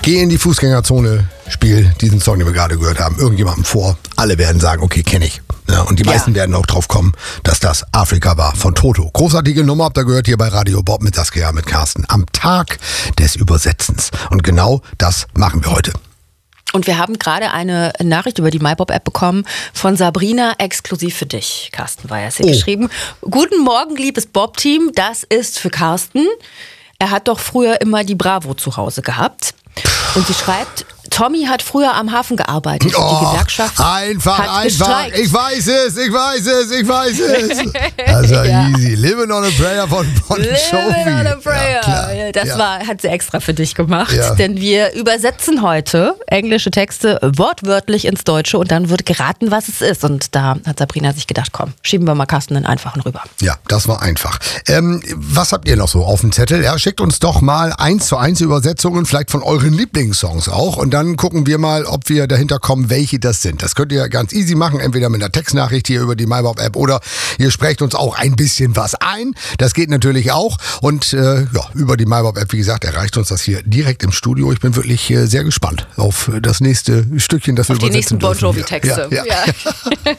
Geh in die Fußgängerzone, spiel diesen Song, den wir gerade gehört haben, irgendjemandem vor. Alle werden sagen, okay, kenne ich. Ja, und die meisten werden auch drauf kommen, dass das Afrika war von Toto. Großartige Nummer, habt ihr gehört hier bei Radio Bob mit Saskia, mit Carsten. Am Tag des Übersetzens. Und genau das machen wir heute. Und wir haben gerade eine Nachricht über die MyBob-App bekommen von Sabrina, exklusiv für dich. Carsten war ja hier geschrieben. Guten Morgen, liebes Bob-Team. Das ist für Carsten. Er hat doch früher immer die Bravo zu Hause gehabt. Und sie schreibt, Tommy hat früher am Hafen gearbeitet. Die Gewerkschaft Einfach. gestreikt. Ich weiß es. Also easy. Living on a Prayer von Bon Jovi. Living on a Prayer. Ja, das hat sie extra für dich gemacht. Ja. Denn wir übersetzen heute englische Texte wortwörtlich ins Deutsche und dann wird geraten, was es ist. Und da hat Sabrina sich gedacht, komm, schieben wir mal Carsten den Einfachen rüber. Ja, das war einfach. Was habt ihr noch so auf dem Zettel? Ja, schickt uns doch mal 1:1 Übersetzungen, vielleicht von euren Lieblingssongs auch. Und dann gucken wir mal, ob wir dahinter kommen, welche das sind. Das könnt ihr ganz easy machen, entweder mit einer Textnachricht hier über die MyBob-App oder ihr sprecht uns auch ein bisschen was ein. Das geht natürlich auch. Und über die MyBob-App, wie gesagt, erreicht uns das hier direkt im Studio. Ich bin wirklich sehr gespannt auf das nächste Stückchen, das wir übersetzen dürfen. Auf die nächsten Bon dürfen. Jovi-Texte. Ja.